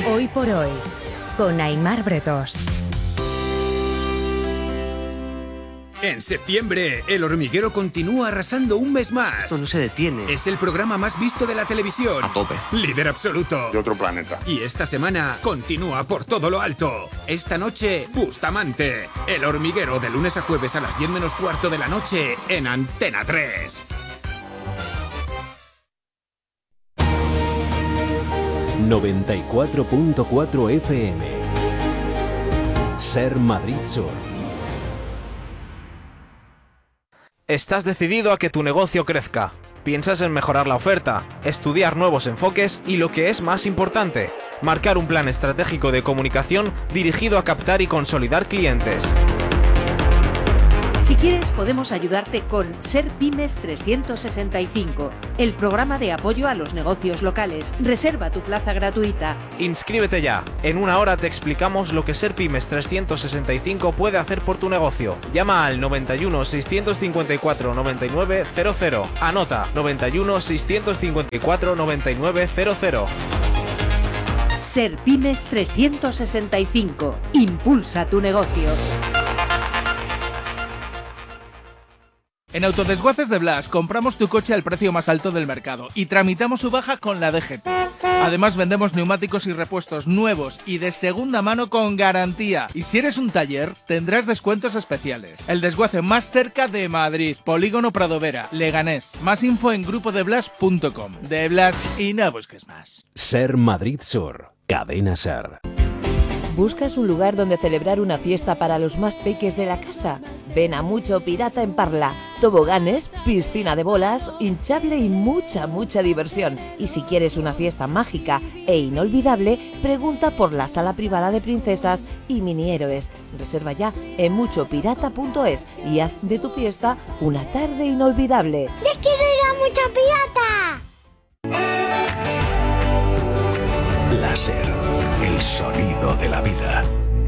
Hoy por hoy, con Aimar Bretos. En septiembre, El Hormiguero continúa arrasando un mes más. Esto no se detiene. Es el programa más visto de la televisión. A tope. Líder absoluto. De otro planeta. Y esta semana continúa por todo lo alto. Esta noche, Bustamante. El Hormiguero, de lunes a jueves a las 10 menos cuarto de la noche en Antena 3. ...94.4 FM... Ser Madrid Sur. Estás decidido a que tu negocio crezca. Piensas en mejorar la oferta, estudiar nuevos enfoques y, lo que es más importante, marcar un plan estratégico de comunicación dirigido a captar y consolidar clientes. Si quieres, podemos ayudarte con Ser Pymes 365, el programa de apoyo a los negocios locales. Reserva tu plaza gratuita. Inscríbete ya. En una hora te explicamos lo que Ser Pymes 365 puede hacer por tu negocio. Llama al 91 654 9900. Anota 91 654 9900. Ser Pymes 365. Impulsa tu negocio. En Autodesguaces de Blas compramos tu coche al precio más alto del mercado y tramitamos su baja con la DGT. Además, vendemos neumáticos y repuestos nuevos y de segunda mano con garantía. Y si eres un taller, tendrás descuentos especiales. El desguace más cerca de Madrid, Polígono Pradovera, Leganés. Más info en grupodeblas.com. De Blas y no busques más. Ser Madrid Sur. Cadena Ser. ¿Buscas un lugar donde celebrar una fiesta para los más peques de la casa? Ven a Mucho Pirata en Parla. Toboganes, piscina de bolas, hinchable y mucha diversión. Y si quieres una fiesta mágica e inolvidable, pregunta por la sala privada de princesas y mini héroes. Reserva ya en muchopirata.es y haz de tu fiesta una tarde inolvidable. ¡Ya quiero ir a Mucho Pirata! Láser, el sonido de la vida.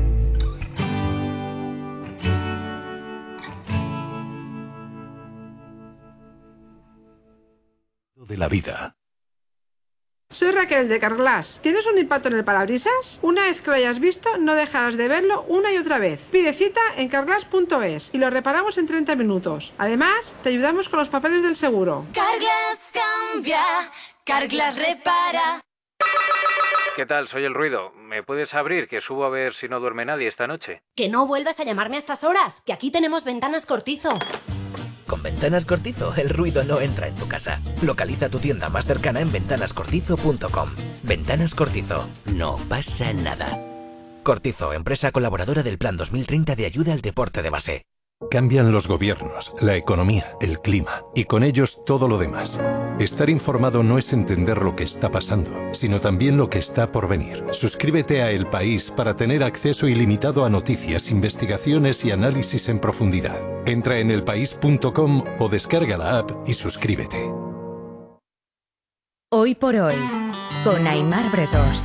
De la vida. Soy Raquel de Carglass. ¿Tienes un impacto en el parabrisas? Una vez que lo hayas visto, no dejarás de verlo una y otra vez. Pide cita en carglass.es y lo reparamos en 30 minutos. Además, te ayudamos con los papeles del seguro. Carglass cambia, Carglass repara. ¿Qué tal? Soy el Ruido. ¿Me puedes abrir, que subo a ver si no duerme nadie esta noche? Que no vuelvas a llamarme a estas horas, que aquí tenemos Ventanas Cortizo. Con Ventanas Cortizo, el ruido no entra en tu casa. Localiza tu tienda más cercana en ventanascortizo.com. Ventanas Cortizo. No pasa nada. Cortizo, empresa colaboradora del Plan 2030 de ayuda al deporte de base. Cambian los gobiernos, la economía, el clima y con ellos todo lo demás. Estar informado no es entender lo que está pasando, sino también lo que está por venir. Suscríbete a El País para tener acceso ilimitado a noticias, investigaciones y análisis en profundidad. Entra en elpaís.com o descarga la app y suscríbete. Hoy por hoy, con Aimar Bretos.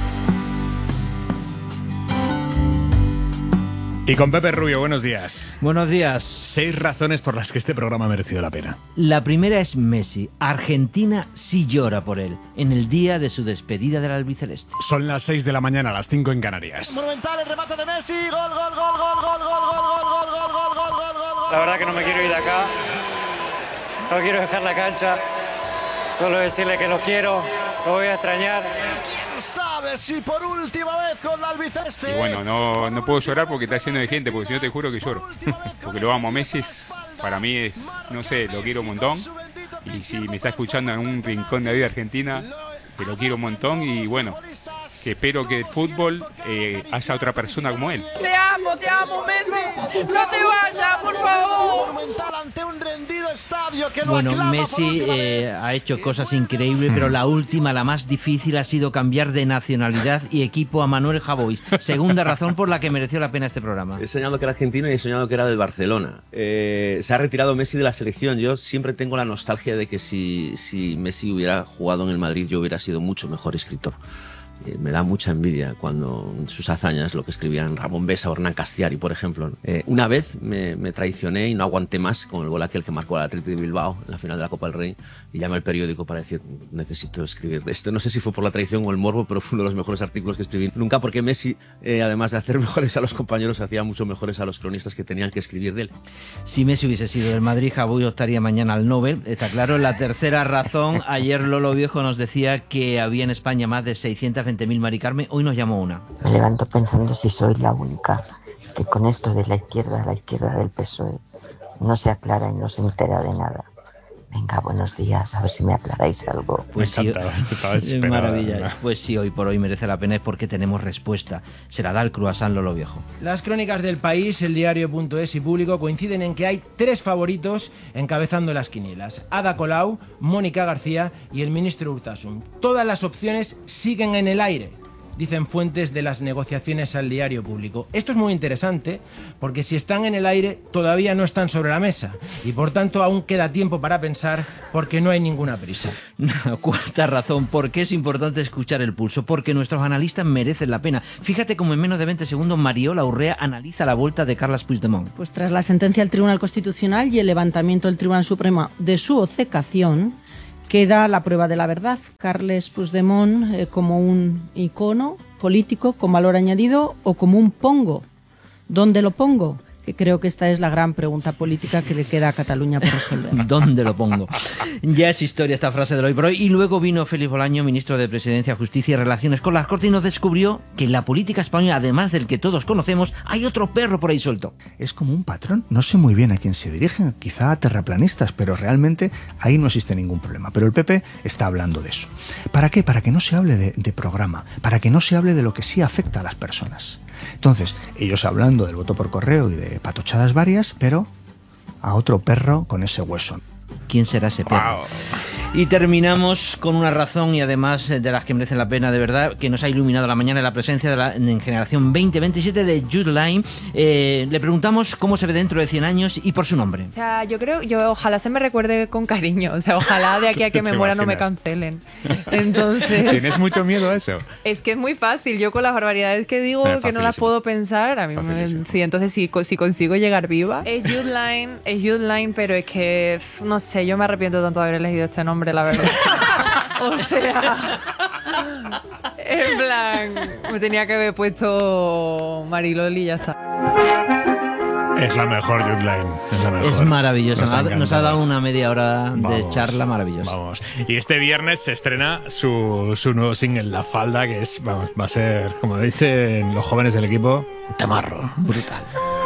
Y con Pepe Rubio, buenos días. Buenos días. 6 razones por las que este programa ha merecido la pena. La primera es Messi. Argentina sí llora por él, en el día de su despedida del albiceleste. Son las 6 de la mañana, las 5 en Canarias. Monumental el remate de Messi. Gol, gol, gol, gol, gol, gol, gol, gol, gol, gol, gol, gol, gol, gol. La verdad que no me quiero ir de acá. No quiero dejar la cancha. Solo decirle que los quiero, lo voy a extrañar. ¿Quién sabe si por última vez con la albiceleste? Y bueno, no puedo llorar porque está lleno de gente, porque si no te juro que lloro. Porque lo amo. Messi para mí es, no sé, lo quiero un montón. Y si me está escuchando en un rincón de la vida argentina, que lo quiero un montón. Y bueno, que espero que el fútbol haya otra persona como él. Te amo, Messi. No te vayas, por favor. Monumental ante un rendido estadio que bueno, Messi ha hecho cosas increíbles, pero la última, la más difícil, ha sido cambiar de nacionalidad y equipo a Manuel Javois. Segunda razón por la que mereció la pena este programa. He soñado que era argentino y he soñado que era del Barcelona. Se ha retirado Messi de la selección. Yo siempre tengo la nostalgia de que si Messi hubiera jugado en el Madrid, yo hubiera sido mucho mejor escritor. Me da mucha envidia cuando sus hazañas, lo que escribían Ramón Besa o Hernán Castiari, por ejemplo. Una vez me traicioné y no aguanté más con el gol aquel que marcó al Athletic de Bilbao en la final de la Copa del Rey y llama al periódico para decir, necesito escribir de esto. No sé si fue por la traición o el morbo, pero fue uno de los mejores artículos que escribí nunca, porque Messi, además de hacer mejores a los compañeros, hacía mucho mejores a los cronistas que tenían que escribir de él. Si Messi hubiese sido del Madrid, Jabouille optaría mañana al Nobel, está claro. La tercera razón, ayer Lolo Viejo nos decía que había en España más de 620.000 Mari Carmen, hoy nos llamó una. Me levanto pensando si soy la única que con esto de la izquierda del PSOE no se aclara y no se entera de nada. Venga, buenos días, a ver si me aclaráis algo. Pues sí, es maravilla. Pues sí, hoy por hoy merece la pena, es porque tenemos respuesta. Se la da el croissant Lolo Viejo. Las crónicas del País, el diario.es y Público coinciden en que hay 3 favoritos encabezando las quinielas: Ada Colau, Mónica García y el ministro Urtasun. Todas las opciones siguen en el aire, dicen fuentes de las negociaciones al diario Público. Esto es muy interesante porque si están en el aire todavía no están sobre la mesa y por tanto aún queda tiempo para pensar porque no hay ninguna prisa. Cuarta razón, ¿por qué es importante escuchar el pulso? Porque nuestros analistas merecen la pena. Fíjate cómo en menos de 20 segundos Mariola Urrea analiza la vuelta de Carles Puigdemont. Pues tras la sentencia del Tribunal Constitucional y el levantamiento del Tribunal Supremo de su obcecación, queda la prueba de la verdad. Carles Puigdemont como un icono político con valor añadido o como un pongo. ¿Dónde lo pongo? Que creo que esta es la gran pregunta política que le queda a Cataluña por resolver. ¿Dónde lo pongo? Ya es historia esta frase del hoy por hoy. Y luego vino Félix Bolaño, ministro de Presidencia, Justicia y Relaciones con las Cortes, y nos descubrió que en la política española, además del que todos conocemos, hay otro perro por ahí suelto. Es como un patrón. No sé muy bien a quién se dirigen, quizá a terraplanistas, pero realmente ahí no existe ningún problema. Pero el PP está hablando de eso. ¿Para qué? Para que no se hable de programa, para que no se hable de lo que sí afecta a las personas. Entonces, ellos hablando del voto por correo y de patochadas varias, pero a otro perro con ese hueso. ¿Quién será ese perro? Wow. Y terminamos con una razón, y además de las que merecen la pena de verdad, que nos ha iluminado la mañana, la presencia de la generación 2027 de Jude Law. Le preguntamos cómo se ve dentro de 100 años y por su nombre. O sea, yo ojalá se me recuerde con cariño. O sea, ojalá de aquí a que me muera no me cancelen. Entonces, ¿tienes mucho miedo a eso? Es que es muy fácil. Yo con las barbaridades que digo, que no las puedo pensar, a mí sí, entonces si consigo llegar viva. Es Jude Law, pero es que, no sé, yo me arrepiento tanto de haber elegido este nombre, la verdad. O sea, en plan, me tenía que haber puesto Mariloli y ya está. Es la mejor, Jude Law. Es la mejor. Es maravillosa. Nos ha dado una media hora de charla maravillosa. Vamos. Y este viernes se estrena su nuevo single, La Falda, que es, vamos, va a ser, como dicen los jóvenes del equipo, tamarro. Brutal.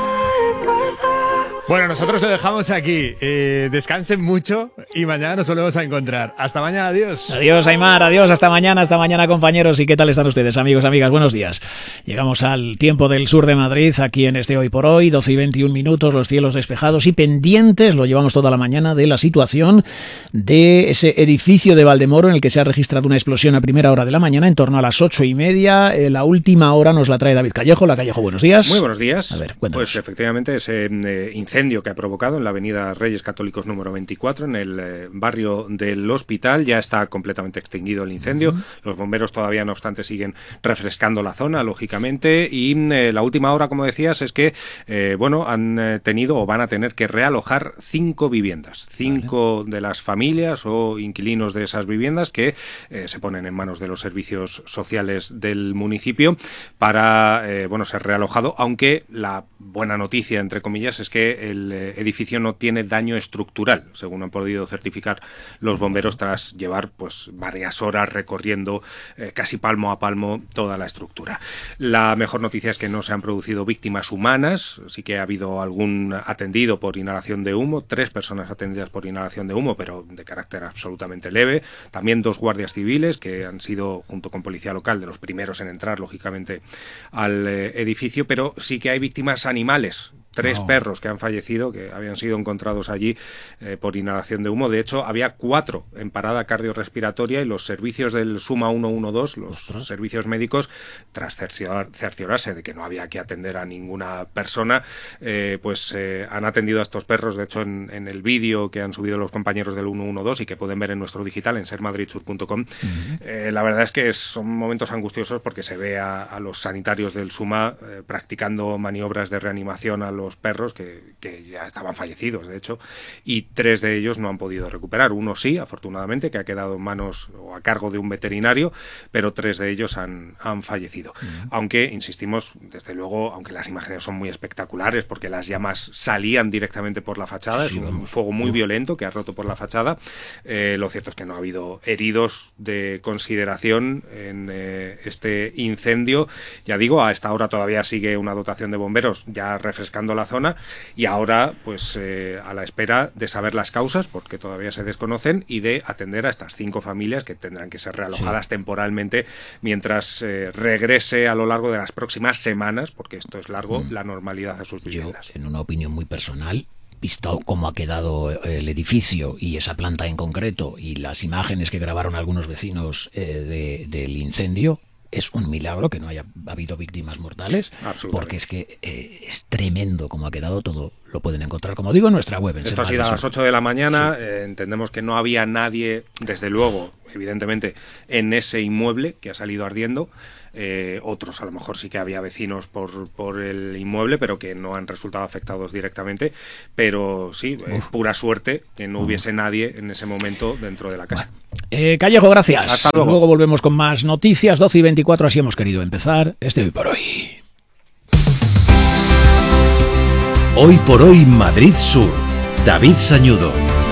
Bueno, nosotros lo dejamos aquí. Descansen mucho y mañana nos volvemos a encontrar. Hasta mañana, adiós. Adiós, Aimar, adiós, hasta mañana, compañeros. ¿Y qué tal están ustedes, amigos, amigas? Buenos días. Llegamos al tiempo del sur de Madrid, aquí en este Hoy por Hoy, 12 y 21 minutos, los cielos despejados y pendientes. Lo llevamos toda la mañana de la situación de ese edificio de Valdemoro en el que se ha registrado una explosión a primera hora de la mañana, en torno a las 8:30. La última hora nos la trae David Callejo. La Callejo, buenos días. Muy buenos días. A ver, cuéntanos. Pues efectivamente ese incendio que ha provocado en la avenida Reyes Católicos número 24, en el barrio del Hospital, ya está completamente extinguido el incendio. Los bomberos todavía, no obstante, siguen refrescando la zona, lógicamente, y la última hora, como decías, es que han tenido o van a tener que realojar 5 viviendas. 5 de las familias o inquilinos de esas viviendas que se ponen en manos de los servicios sociales del municipio para ser realojado, aunque la buena noticia, entre comillas, es que el edificio no tiene daño estructural, según han podido certificar los bomberos tras llevar pues varias horas recorriendo casi palmo a palmo toda la estructura. La mejor noticia es que no se han producido víctimas humanas, sí que ha habido algún atendido por inhalación de humo, 3 personas atendidas por inhalación de humo, pero de carácter absolutamente leve. También 2 guardias civiles que han sido, junto con policía local, de los primeros en entrar, lógicamente, al edificio, pero sí que hay víctimas animales. 3 perros que han fallecido, que habían sido encontrados allí por inhalación de humo. De hecho, había 4 en parada cardiorrespiratoria y los servicios del Suma 112, los servicios médicos, tras cerciorarse de que no había que atender a ninguna persona, han atendido a estos perros. De hecho, en el vídeo que han subido los compañeros del 112 y que pueden ver en nuestro digital, en sermadridsur.com, la verdad es que son momentos angustiosos porque se ve a los sanitarios del Suma practicando maniobras de reanimación a los los perros que ya estaban fallecidos, de hecho, y 3 de ellos no han podido recuperar. Uno sí, afortunadamente, que ha quedado en manos o a cargo de un veterinario, pero 3 de ellos han fallecido. Aunque, insistimos, desde luego, aunque las imágenes son muy espectaculares porque las llamas salían directamente por la fachada, es un fuego muy violento que ha roto por la fachada. Lo cierto es que no ha habido heridos de consideración en este incendio. Ya digo, a esta hora todavía sigue una dotación de bomberos ya refrescando la zona, y ahora pues a la espera de saber las causas, porque todavía se desconocen, y de atender a estas 5 familias que tendrán que ser realojadas temporalmente mientras regrese a lo largo de las próximas semanas, porque esto es largo, la normalidad a sus viviendas. En una opinión muy personal, visto cómo ha quedado el edificio y esa planta en concreto y las imágenes que grabaron algunos vecinos del incendio, es un milagro que no haya habido víctimas mortales, porque es que es tremendo como ha quedado todo. Lo pueden encontrar, como digo, en nuestra web. Esto ha sido a las 8 de la mañana. Entendemos que no había nadie, desde luego, evidentemente, en ese inmueble que ha salido ardiendo. Otros, a lo mejor sí que había vecinos por el inmueble, pero que no han resultado afectados directamente. Pero sí, pura suerte que no hubiese nadie en ese momento dentro de la casa. Callejo, gracias. Hasta luego. Luego volvemos con más noticias. 12:24, así hemos querido empezar Hoy por Hoy. Hoy por Hoy Madrid Sur. David Sañudo.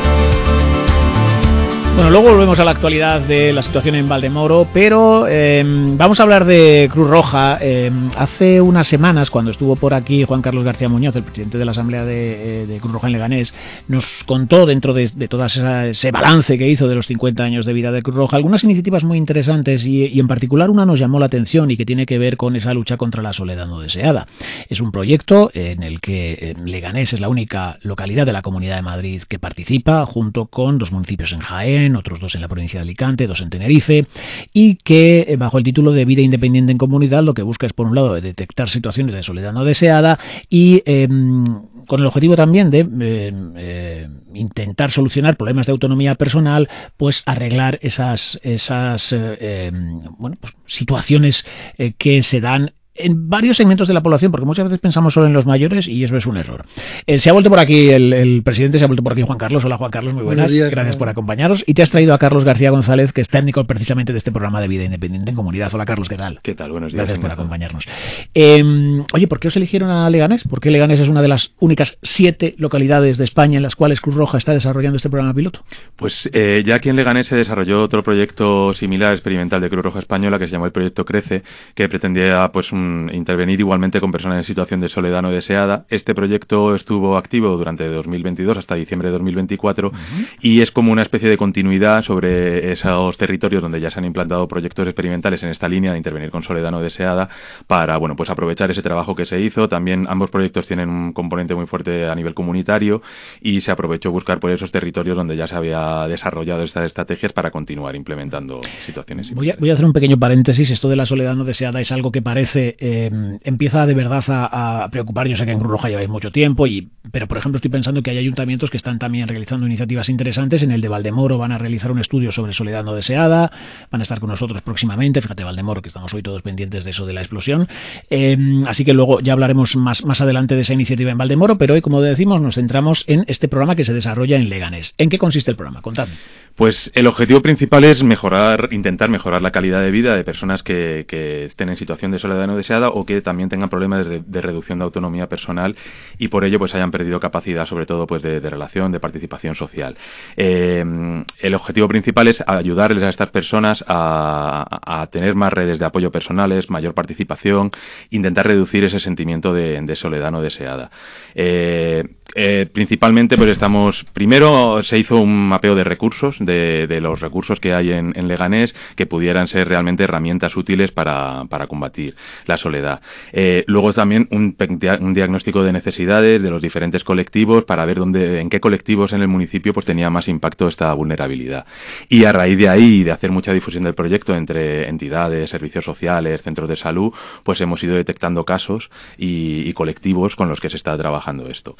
Bueno, luego volvemos a la actualidad de la situación en Valdemoro, pero vamos a hablar de Cruz Roja. Hace unas semanas, cuando estuvo por aquí Juan Carlos García Muñoz, el presidente de la Asamblea de Cruz Roja en Leganés, nos contó, dentro de todo ese balance que hizo de los 50 años de vida de Cruz Roja, algunas iniciativas muy interesantes, y en particular una nos llamó la atención y que tiene que ver con esa lucha contra la soledad no deseada. Es un proyecto en el que Leganés es la única localidad de la Comunidad de Madrid que participa, junto con 2 municipios en Jaén, otros 2 en la provincia de Alicante, 2 en Tenerife, y que bajo el título de Vida Independiente en Comunidad lo que busca es, por un lado, detectar situaciones de soledad no deseada y con el objetivo también de intentar solucionar problemas de autonomía personal, pues arreglar esas situaciones que se dan en varios segmentos de la población, porque muchas veces pensamos solo en los mayores y eso es un error. Se ha vuelto por aquí el presidente, se ha vuelto por aquí Juan Carlos. Hola Juan Carlos, muy buenas. Buenos días, gracias por acompañarnos. Y te has traído a Carlos García González, que es técnico precisamente de este programa de Vida Independiente en Comunidad. Hola Carlos, ¿qué tal? ¿Qué tal? Buenos días. Gracias por acompañarnos. Oye, ¿por qué os eligieron a Leganés? ¿Por qué Leganés es una de las únicas 7 localidades de España en las cuales Cruz Roja está desarrollando este programa piloto? Pues ya aquí en Leganés se desarrolló otro proyecto similar, experimental, de Cruz Roja Española, que se llamó el Proyecto Crece, que pretendía intervenir igualmente con personas en situación de soledad no deseada. Este proyecto estuvo activo durante 2022 hasta diciembre de 2024 y es como una especie de continuidad sobre esos territorios donde ya se han implantado proyectos experimentales en esta línea de intervenir con soledad no deseada para, bueno, pues aprovechar ese trabajo que se hizo. También ambos proyectos tienen un componente muy fuerte a nivel comunitario y se aprovechó buscar por esos territorios donde ya se había desarrollado estas estrategias para continuar implementando situaciones similares. Voy a hacer un pequeño paréntesis. Esto de la soledad no deseada es algo que parece empieza de verdad a preocupar. Yo sé que en Cruz Roja lleváis mucho tiempo, pero por ejemplo estoy pensando que hay ayuntamientos que están también realizando iniciativas interesantes. En el de Valdemoro van a realizar un estudio sobre soledad no deseada, van a estar con nosotros próximamente. Fíjate, Valdemoro, que estamos hoy todos pendientes de eso de la explosión. Así que luego ya hablaremos más adelante de esa iniciativa en Valdemoro, pero hoy, como decimos, nos centramos en este programa que se desarrolla en Leganés. ¿En qué consiste el programa? Contadme. Pues el objetivo principal es intentar mejorar la calidad de vida de personas que estén en situación de soledad no deseada o que también tengan problemas de reducción de autonomía personal y por ello pues hayan perdido capacidad, sobre todo pues de relación, de participación social. El objetivo principal es ayudarles a estas personas a tener más redes de apoyo personales, mayor participación, intentar reducir ese sentimiento de soledad no deseada. Principalmente pues primero se hizo un mapeo de recursos, de los recursos que hay en Leganés que pudieran ser realmente herramientas útiles para combatir la soledad. Luego también un diagnóstico de necesidades de los diferentes colectivos para ver en qué colectivos en el municipio pues tenía más impacto esta vulnerabilidad. Y a raíz de ahí, de hacer mucha difusión del proyecto entre entidades, servicios sociales, centros de salud, pues hemos ido detectando casos y colectivos con los que se está trabajando esto.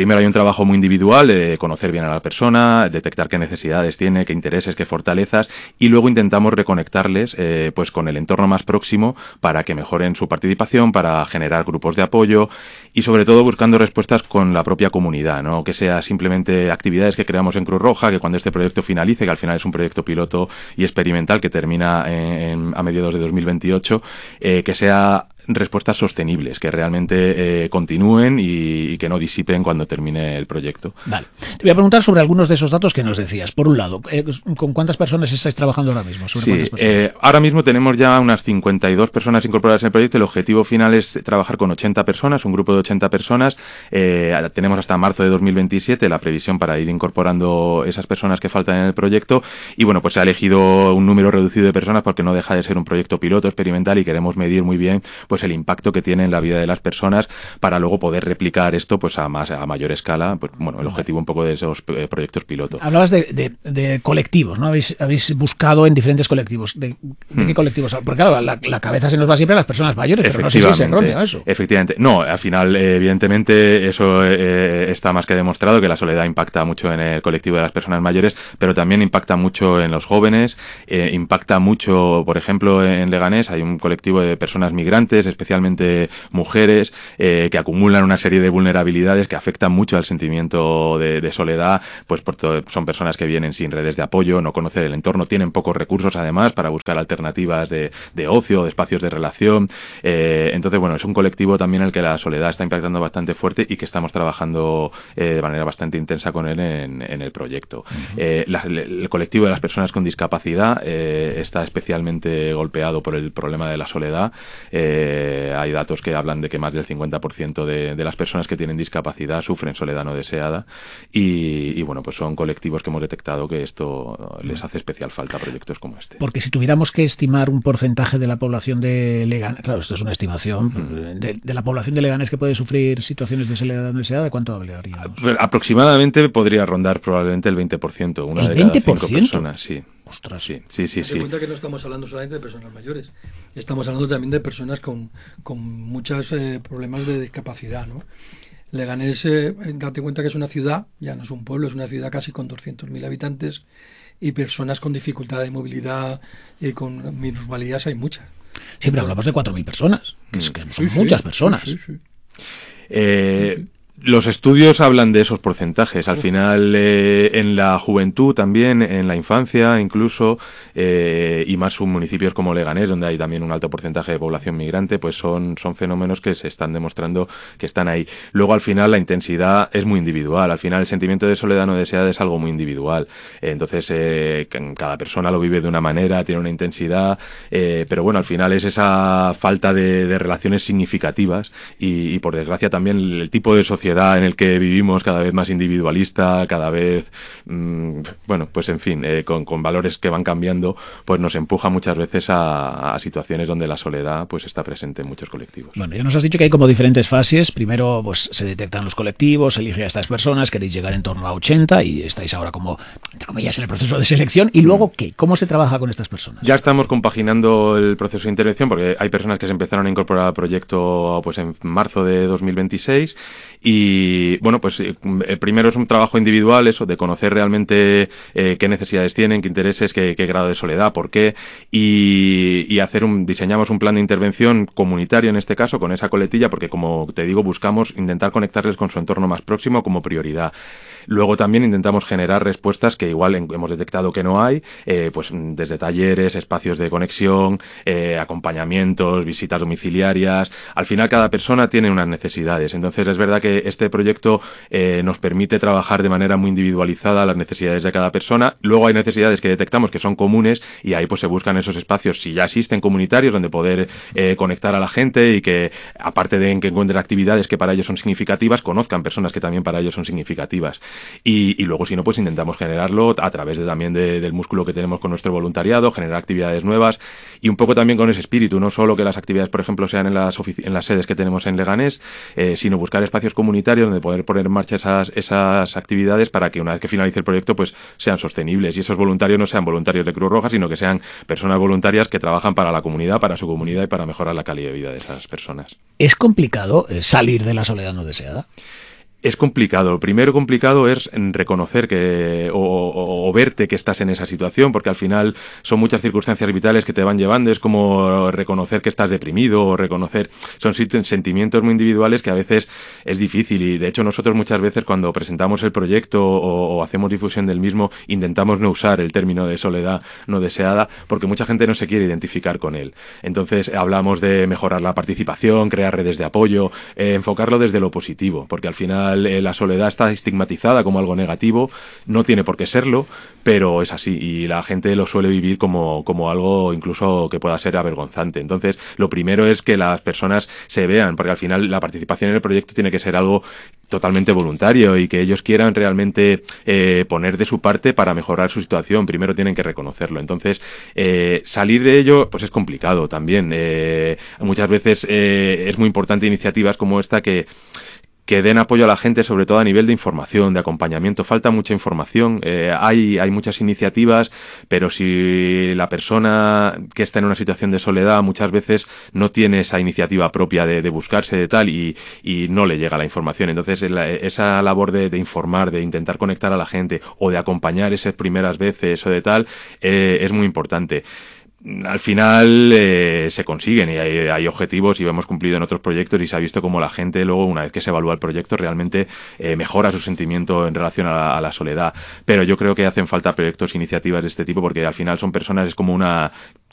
primero hay un trabajo muy individual de conocer bien a la persona, detectar qué necesidades tiene, qué intereses, qué fortalezas, y luego intentamos reconectarles pues con el entorno más próximo para que mejoren su participación, para generar grupos de apoyo y sobre todo buscando respuestas con la propia comunidad, ¿no? Que sea simplemente actividades que creamos en Cruz Roja, que cuando este proyecto finalice, que al final es un proyecto piloto y experimental que termina a mediados de 2028, que sea respuestas sostenibles, que realmente continúen y que no disipen cuando termine el proyecto. Vale. Te voy a preguntar sobre algunos de esos datos que nos decías. Por un lado, ¿con cuántas personas estáis trabajando ahora mismo? Sí, ahora mismo tenemos ya unas 52 personas incorporadas en el proyecto. El objetivo final es trabajar con 80 personas, un grupo de 80 personas. Tenemos hasta marzo de 2027 la previsión para ir incorporando esas personas que faltan en el proyecto. Y bueno, pues se ha elegido un número reducido de personas porque no deja de ser un proyecto piloto experimental y queremos medir muy bien pues el impacto que tiene en la vida de las personas para luego poder replicar esto pues a mayor escala, pues bueno, el objetivo un poco de esos proyectos piloto. Hablabas de colectivos, ¿no? Habéis buscado en diferentes colectivos. ¿De qué colectivos? Porque claro, la cabeza se nos va siempre a las personas mayores, pero no sé si es erróneo eso. Efectivamente. No, al final, evidentemente, eso está más que demostrado, que la soledad impacta mucho en el colectivo de las personas mayores, pero también impacta mucho en los jóvenes, impacta mucho, por ejemplo, en Leganés hay un colectivo de personas migrantes, especialmente mujeres, que acumulan una serie de vulnerabilidades que afectan mucho al sentimiento de soledad, pues son personas que vienen sin redes de apoyo, no conocen el entorno, tienen pocos recursos además para buscar alternativas de ocio, de espacios de relación. Entonces, bueno, es un colectivo también en el que la soledad está impactando bastante fuerte y que estamos trabajando de manera bastante intensa con él en el proyecto. El colectivo de las personas con discapacidad está especialmente golpeado por el problema de la soledad. Hay datos que hablan de que más del 50% de las personas que tienen discapacidad sufren soledad no deseada y bueno, pues son colectivos que hemos detectado que esto les hace especial falta a proyectos como este. Porque si tuviéramos que estimar un porcentaje de la población de Leganés, claro, esto es una estimación, de la población de Leganés que puede sufrir situaciones de soledad no deseada, ¿de cuánto hablaríamos? Aproximadamente podría rondar probablemente el 20%, una de cada 5 personas, sí. Ostras, sí. Ten en cuenta que no estamos hablando solamente de personas mayores, estamos hablando también de personas con muchos problemas de discapacidad, ¿no? Leganés, date cuenta que es una ciudad, ya no es un pueblo, es una ciudad casi con 200.000 habitantes y personas con dificultad de movilidad y con minusvalías hay muchas. Sí, pero hablamos de 4.000 personas, que son muchas personas. Los estudios hablan de esos porcentajes. Al final, en la juventud también, en la infancia incluso, y más municipios como Leganés, donde hay también un alto porcentaje de población migrante, pues son fenómenos que se están demostrando que están ahí. Luego, al final, la intensidad es muy individual. Al final, el sentimiento de soledad no deseada es algo muy individual. Entonces, cada persona lo vive de una manera, tiene una intensidad, pero bueno, al final es esa falta de relaciones significativas y por desgracia también el tipo de sociedad en el que vivimos, cada vez más individualista, cada vez, bueno, pues en fin, con valores que van cambiando, pues nos empuja muchas veces a situaciones donde la soledad pues está presente en muchos colectivos. Bueno, ya nos has dicho que hay como diferentes fases. Primero, pues se detectan los colectivos, se elige a estas personas, queréis llegar en torno a 80 y estáis ahora como, entre comillas, en el proceso de selección. ¿Y luego qué? ¿Cómo se trabaja con estas personas? Ya estamos compaginando el proceso de intervención porque hay personas que se empezaron a incorporar al proyecto pues en marzo de 2026 y bueno, pues primero es un trabajo individual, eso, de conocer realmente qué necesidades tienen, qué intereses, qué grado de soledad, por qué, y diseñamos un plan de intervención comunitario en este caso, con esa coletilla, porque como te digo, buscamos intentar conectarles con su entorno más próximo como prioridad. Luego también intentamos generar respuestas que igual hemos detectado que no hay, pues desde talleres, espacios de conexión, acompañamientos, visitas domiciliarias. Al final cada persona tiene unas necesidades, entonces es verdad que este proyecto nos permite trabajar de manera muy individualizada las necesidades de cada persona. Luego hay necesidades que detectamos que son comunes y ahí pues se buscan esos espacios, si ya existen, comunitarios, donde poder conectar a la gente y que aparte de que encuentren actividades que para ellos son significativas, conozcan personas que también para ellos son significativas. Y luego si no, pues intentamos generarlo a través también del músculo que tenemos con nuestro voluntariado, generar actividades nuevas y un poco también con ese espíritu, no solo que las actividades, por ejemplo, sean en las sedes que tenemos en Leganés, sino buscar espacios comunitarios donde poder poner en marcha esas actividades para que una vez que finalice el proyecto pues sean sostenibles y esos voluntarios no sean voluntarios de Cruz Roja, sino que sean personas voluntarias que trabajan para la comunidad, para su comunidad y para mejorar la calidad de vida de esas personas. ¿Es complicado salir de la soledad no deseada? Es complicado. Lo primero complicado es reconocer que o verte que estás en esa situación, porque al final son muchas circunstancias vitales que te van llevando. Es como reconocer que estás deprimido o reconocer... Son sentimientos muy individuales que a veces es difícil, y de hecho nosotros muchas veces cuando presentamos el proyecto o hacemos difusión del mismo intentamos no usar el término de soledad no deseada, porque mucha gente no se quiere identificar con él. Entonces hablamos de mejorar la participación, crear redes de apoyo, enfocarlo desde lo positivo, porque al final la soledad está estigmatizada como algo negativo, no tiene por qué serlo, pero es así, y la gente lo suele vivir como algo incluso que pueda ser avergonzante. Entonces, lo primero es que las personas se vean, porque al final la participación en el proyecto tiene que ser algo totalmente voluntario y que ellos quieran realmente poner de su parte para mejorar su situación. Primero tienen que reconocerlo. Entonces, salir de ello pues es complicado también. Muchas veces es muy importante iniciativas como esta que den apoyo a la gente, sobre todo a nivel de información, de acompañamiento. Falta mucha información, hay muchas iniciativas, pero si la persona que está en una situación de soledad muchas veces no tiene esa iniciativa propia de buscarse de tal y no le llega la información. Entonces esa labor de informar, de intentar conectar a la gente o de acompañar esas primeras veces o de tal, es muy importante. Al final se consiguen y hay objetivos y lo hemos cumplido en otros proyectos, y se ha visto como la gente luego, una vez que se evalúa el proyecto, realmente mejora su sentimiento en relación a la soledad. Pero yo creo que hacen falta proyectos, iniciativas de este tipo, porque al final son personas, es como